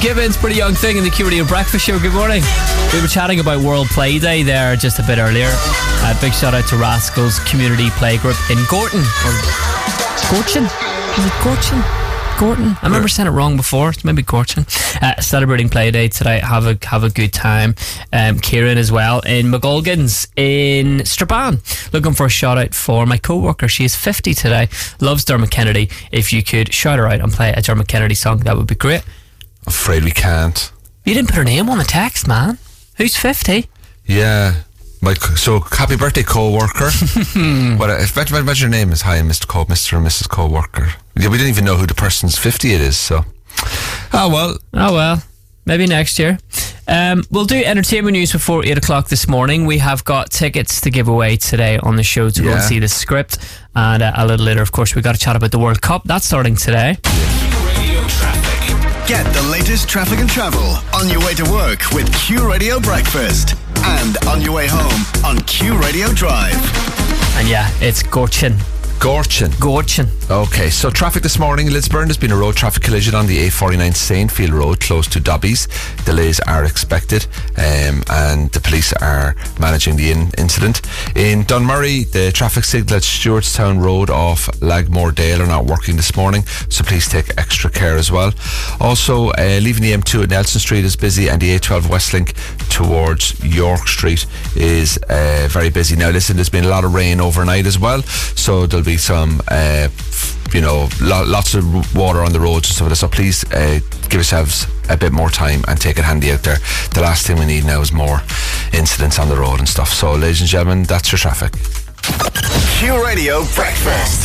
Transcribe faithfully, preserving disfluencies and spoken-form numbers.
Gibbons, Pretty Young Thing in the Q Radio Breakfast Show. Good morning. We were chatting about World Play Day there just a bit earlier. Uh, big shout out to Rascals Community Play Group in Gorton. Or Gorton? Is it Gorton? Gorton? I remember saying it wrong before. It's maybe Gorton. Uh, celebrating Play Day today. Have a have a good time. Um, Kieran as well in McGolgans in Strabane. Looking for a shout out for my co-worker. She is fifty today. Loves Dermot Kennedy. If you could shout her out and play a Dermot Kennedy song, that would be great. Afraid we can't. You didn't put her name on the text, man. Who's fifty? Yeah. My, so, happy birthday, co-worker. What? Imagine, imagine your name is, hi, I'm Mister Co, Mister and Missus Co-worker. Yeah, we didn't even know who the person's fifty it is, so. Oh, well. Oh, well. Maybe next year. Um, we'll do entertainment news before eight o'clock this morning. We have got tickets to give away today on the show to yeah. go and see the script. And uh, a little later, of course, we've got to chat about the World Cup. That's starting today. Radio Traffic. Get the latest traffic and travel on your way to work with Q Radio Breakfast. And on your way home on Q Radio Drive. And yeah, it's Gorchin. Gorchin. Gorchin. Okay, so traffic this morning in Lisburn. There's been a road traffic collision on the A forty-nine Saintfield Road close to Dobbies. Delays are expected um, and the police are managing the in- incident. In Dunmurry, the traffic signal at Stewartstown Road off Lagmore Dale are not working this morning, so please take extra care as well. Also, uh, leaving the M two at Nelson Street is busy, and the A twelve Westlink towards York Street is uh, very busy. Now listen, there's been a lot of rain overnight as well, so there'll be some uh, you know lo- lots of water on the roads and stuff like that, so please uh, give yourselves a bit more time and take it handy out there. The last thing we need now is more incidents on the road and stuff. So ladies and gentlemen, that's your traffic. Q Radio Breakfast.